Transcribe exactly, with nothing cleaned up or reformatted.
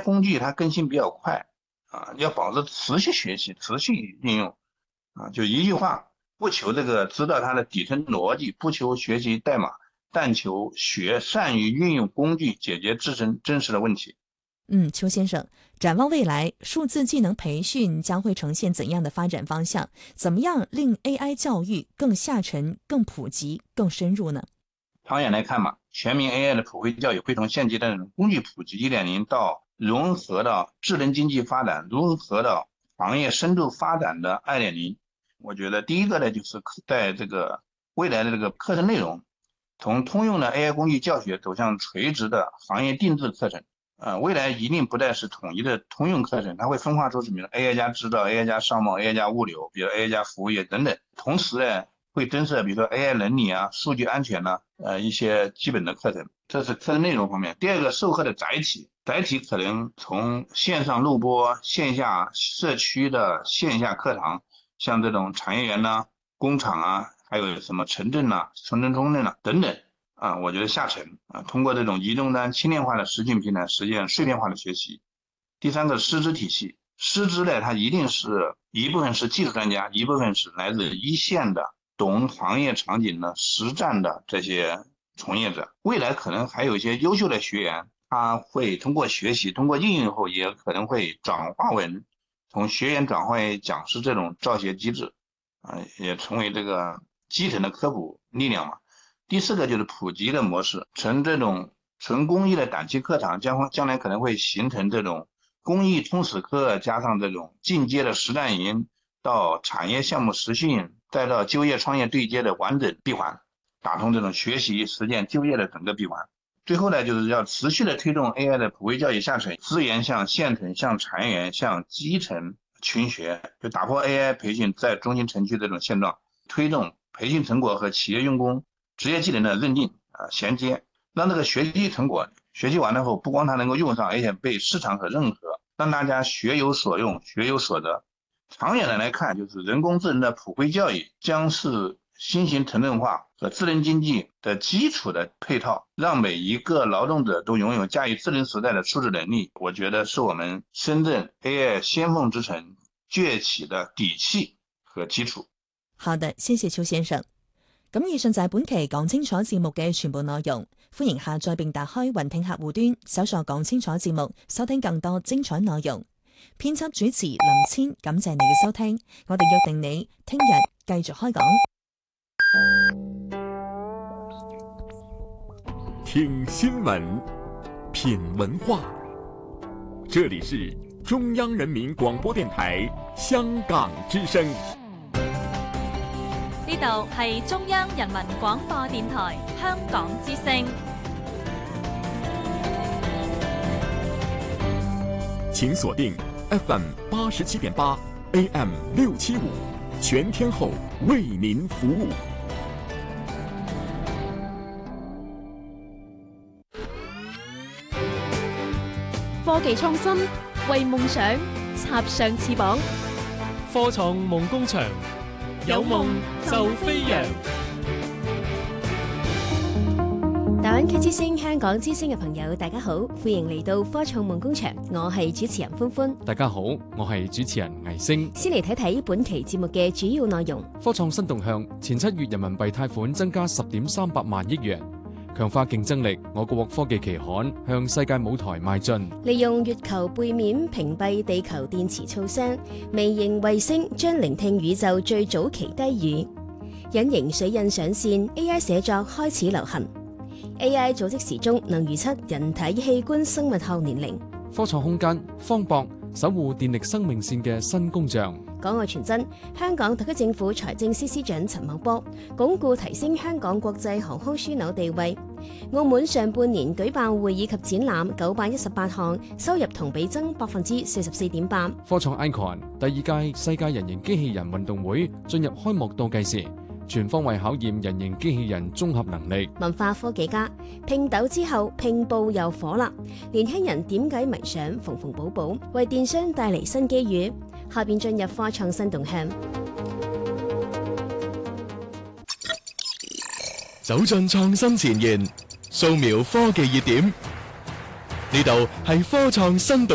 工具它更新比较快啊，要保持持续学习、持续应用啊。就一句话，不求这个知道它的底层逻辑，不求学习代码，但求学善于运用工具解决自身真实的问题。 嗯，邱先生，展望未来，数字技能培训将会呈现怎样的发展方向？怎么样令 A I 教育更下沉、更普及、更深入呢？ 长远来看嘛，全民 A I 的普惠教育会从现阶段的工具普及 一点零 到融合到智能经济发展，融合到行业深度发展的 二点零。我觉得第一个呢，就是在这个未来的这个课程内容，从通用的 A I 工具教学走向垂直的行业定制课程。呃，未来一定不再是统一的通用课程，它会分化出什么 A I 加制造、A I 加商贸、A I 加物流，比如 A I 加服务业等等。同时呢，会增设比如说 A I 伦理啊、数据安全呐、啊，呃一些基本的课程，这是课程内容方面。第二个，授课的载体，载体可能从线上录播、线下社区的线下课堂，像这种产业园呐、啊、工厂啊，还有什么城镇呐、啊、村镇中镇呐等等。啊，我觉得下沉啊，通过这种移动端轻量化的实境平台实现碎片化的学习。第三个，师资体系，师资呢，它一定是一部分是技术专家，一部分是来自一线的懂行业场景的实战的这些从业者。未来可能还有一些优秀的学员，他会通过学习，通过应用后，也可能会转化为从学员转化为讲师这种教学机制，啊，也成为这个基层的科普力量嘛。第四个就是普及的模式，从这种纯公益的短期课堂，将将来可能会形成这种公益通识课，加上这种进阶的实战营，到产业项目实训，再到就业创业对接的完整闭环，打通这种学习实践就业的整个闭环。最后呢，就是要持续的推动 A I 的普惠教育下沉，资源向县城、向产业园、向基层群学，就打破 A I 培训在中心城区这种现状，推动培训成果和企业用工职业技能的认定啊衔接，让这个学习成果学习完了后，不光它能够用上，而且被市场所认可，让大家学有所用，学有所得。长远的来看，就是人工智能的普惠教育将是新型城镇化和智能经济的基础的配套，让每一个劳动者都拥有驾驭智能时代的素质能力。我觉得是我们深圳 A I 先锋之城崛起的底气和基礎。 好的，謝謝邱先生。咁以上就係本期講清楚節目嘅全部內容，歡迎下載並打開雲聽客戶端，搜索講清楚節目，收聽更多精彩內容。編輯主持林千，感謝你嘅收聽，我哋約定你聽日繼續開講。 聽新聞，品文化，這裡是中央人民廣播電台香港之聲。 呢度係中央人民廣播電台香港之聲。 請鎖定 F M 八十七點八 A M 六七五，全天候為您服務。 科技創新，為夢想插上翅膀。 科創夢工場，有夢就飛揚。 大灣區之聲、香港之聲嘅朋友，大家好，歡迎嚟到科創夢工場，我係主持人歡歡。 大家好，我係主持人魏星。 先嚟睇睇本期節目嘅主要內容。 科創新動向，前七月人民幣貸款增加十點三百萬億元。強化競爭力，我國科技期刊向世界舞台邁進。 利用月球背面屏蔽地球電磁噪聲，微型衛星將聆聽宇宙最早期低語。隱形水印上線 ，A I 寫作開始流行。A I 組織時鐘能預測人體器官生物學年齡。 科創空間，方博守護電力生命線嘅新工匠。 港外傳真，香港特區政府財政司司長陳茂波鞏固提升香港國際航空樞紐地位。澳門上半年舉辦會議及展覽九百一十八項，收入同比增百分之四十四點八。 科創 Icon 第二屆世界人形機器人運動會進入開幕倒計時，全方位考驗人形機器人綜合能力。 文化科技家拼斗之後拼布又火啦，年輕人點解迷上縫縫補補，為電商帶嚟新機遇。下邊進入科創新動向， 走進創新前沿，掃描科技熱點。呢度係科創新動